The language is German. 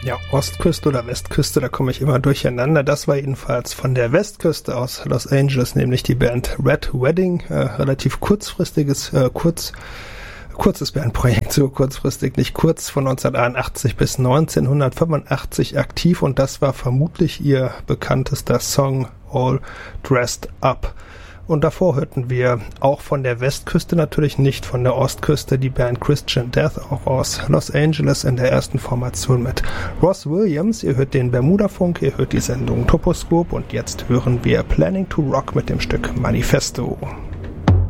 Ja, Ostküste oder Westküste, da komme ich immer durcheinander. Das war jedenfalls von der Westküste aus Los Angeles, nämlich die Band Red Wedding. Relativ kurzfristiges, kurzes Bandprojekt, so kurzfristig, nicht kurz, von 1981 bis 1985 aktiv, und das war vermutlich ihr bekanntester Song All Dressed Up. Und davor hörten wir auch von der Westküste, natürlich nicht von der Ostküste, die Band Christian Death, auch aus Los Angeles in der ersten Formation mit Ross Williams. Ihr hört den Bermuda-Funk, ihr hört die Sendung Toposkop, und jetzt hören wir Planning to Rock mit dem Stück Manifesto.